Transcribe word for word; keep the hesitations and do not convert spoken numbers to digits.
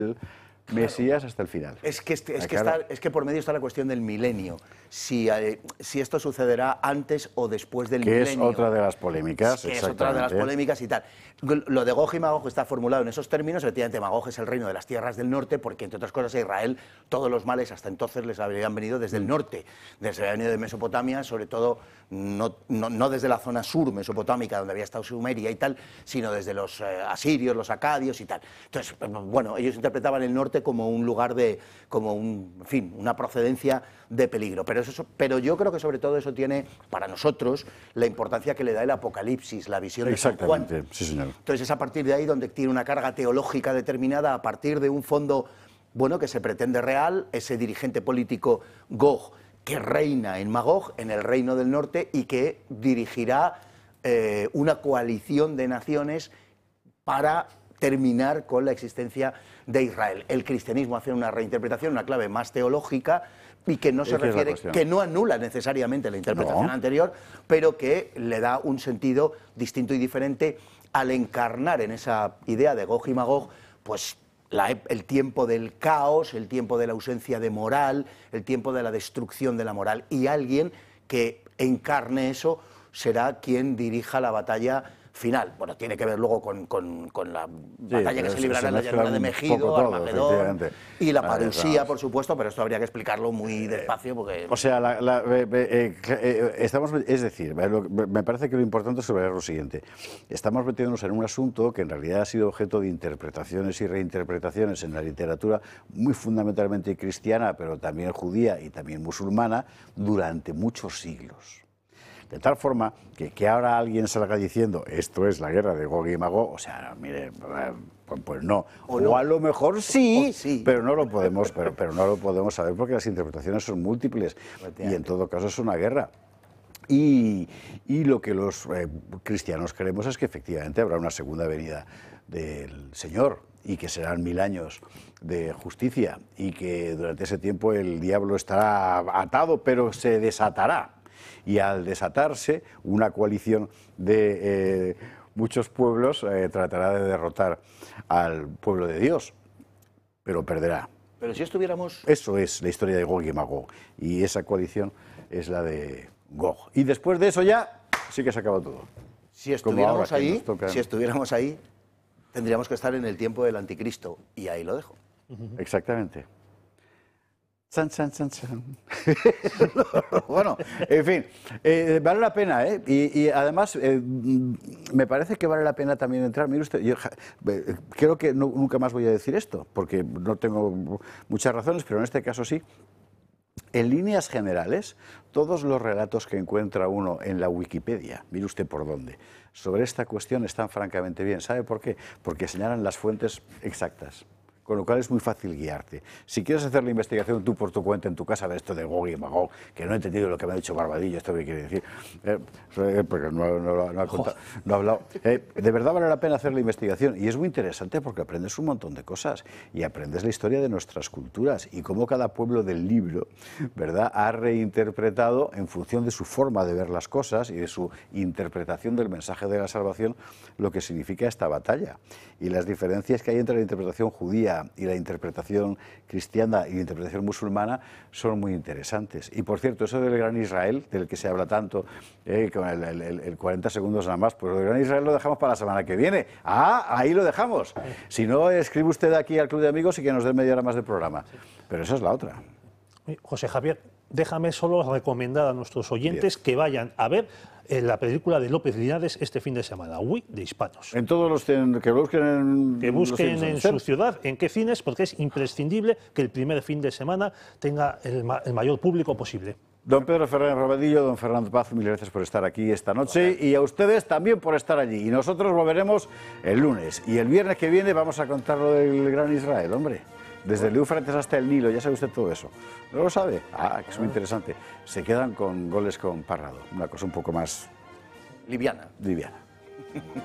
Mesías hasta el final. Es que, es, que claro. está, es que por medio está la cuestión del milenio. Si, eh, si esto sucederá antes o después del que milenio. Que es otra de las polémicas. Que es otra de las polémicas y tal. Lo de Gog y Magog está formulado en esos términos. Efectivamente, Magog es el reino de las tierras del norte, porque, entre otras cosas, a Israel todos los males hasta entonces les habrían venido desde el norte. Desde habían venido de Mesopotamia, sobre todo, no, no, no desde la zona sur mesopotámica, donde había estado Sumeria y tal, sino desde los eh, asirios, los acadios y tal. Entonces, bueno, ellos interpretaban el norte como un lugar de, como un, en fin, una procedencia de peligro. Pero, eso, pero yo creo que sobre todo eso tiene, para nosotros, la importancia que le da el Apocalipsis, la visión de San Juan. Exactamente, sí señor. Entonces es a partir de ahí donde tiene una carga teológica determinada, a partir de un fondo, bueno, que se pretende real, ese dirigente político Gog, que reina en Magog, en el reino del norte, y que dirigirá eh, una coalición de naciones para terminar con la existencia de Israel. El cristianismo hace una reinterpretación, una clave más teológica, y que no se refiere, que no anula necesariamente la interpretación no. anterior, pero que le da un sentido distinto y diferente al encarnar en esa idea de Gog y Magog, pues la, el tiempo del caos, el tiempo de la ausencia de moral, el tiempo de la destrucción de la moral, y alguien que encarne eso será quien dirija la batalla final. Bueno, tiene que ver luego con, con, con la sí, batalla que se librará en la llanura de Megido, Armagedón y la parusía, por supuesto, pero esto habría que explicarlo muy despacio porque... O sea, la, la, eh, eh, eh, estamos, es decir, me parece que lo importante es sobre lo siguiente. Estamos metiéndonos en un asunto que en realidad ha sido objeto de interpretaciones y reinterpretaciones en la literatura muy fundamentalmente cristiana, pero también judía y también musulmana, durante muchos siglos. De tal forma que, que ahora alguien salga diciendo esto es la guerra de Gog y Magog, o sea, mire, pues, pues no. O, o no. A lo mejor sí, o sí, pero no lo podemos, pero, pero no lo podemos saber porque las interpretaciones son múltiples y en todo caso es una guerra. Y, y lo que los eh, cristianos creemos es que efectivamente habrá una segunda venida del Señor y que serán mil años de justicia y que durante ese tiempo el diablo estará atado, pero se desatará. Y al desatarse, una coalición de eh, muchos pueblos eh, tratará de derrotar al pueblo de Dios, pero perderá. Pero si estuviéramos... Eso es la historia de Gog y Magog, y esa coalición es la de Gog. Y después de eso ya sí que se acaba todo. Si estuviéramos ahí, toca... si estuviéramos ahí, tendríamos que estar en el tiempo del anticristo, y ahí lo dejo. Exactamente. Chan, chan, chan, chan. Bueno, en fin, eh, vale la pena, ¿eh? Y, y además, eh, me parece que vale la pena también entrar. Mire usted, yo eh, creo que no, nunca más voy a decir esto, porque no tengo muchas razones, pero en este caso sí. En líneas generales, todos los relatos que encuentra uno en la Wikipedia, mire usted por dónde, sobre esta cuestión están francamente bien. ¿Sabe por qué? Porque señalan las fuentes exactas. Con lo cual es muy fácil guiarte. Si quieres hacer la investigación tú por tu cuenta en tu casa de esto de Gog y Magog, que no he entendido lo que me ha dicho Barbadillo, esto que quiere decir, eh, porque no, no, no, ha contado, no ha hablado. Eh, de verdad vale la pena hacer la investigación y es muy interesante porque aprendes un montón de cosas y aprendes la historia de nuestras culturas y cómo cada pueblo del libro, ¿verdad?, ha reinterpretado en función de su forma de ver las cosas y de su interpretación del mensaje de la salvación lo que significa esta batalla y las diferencias que hay entre la interpretación judía y la interpretación cristiana y la interpretación musulmana son muy interesantes. Y por cierto, eso del Gran Israel, del que se habla tanto, eh, con el, el, el cuarenta segundos nada más, pues lo del Gran Israel lo dejamos para la semana que viene. Ah, ahí lo dejamos. Si no, escribe usted aquí al Club de Amigos y que nos dé media hora más de programa. Pero esa es la otra. José Javier, déjame solo recomendar a nuestros oyentes Bien. que vayan a ver eh, la película de López Linares este fin de semana, Uy, de Hispanos. En todos los que busquen en, que busquen en su ciudad, en qué cines, porque es imprescindible que el primer fin de semana tenga el, ma el mayor público posible. Don Pedro Ferrer Rabadillo, don Fernando Paz, mil gracias por estar aquí esta noche y a ustedes también por estar allí. Y nosotros volveremos el lunes y el viernes que viene vamos a contar lo del Gran Israel, hombre. Desde el Éufrates hasta el Nilo, ya sabe usted todo eso. ¿No lo sabe? Ah, que es muy interesante. Se quedan con goles con Parrado, una cosa un poco más... liviana. Liviana.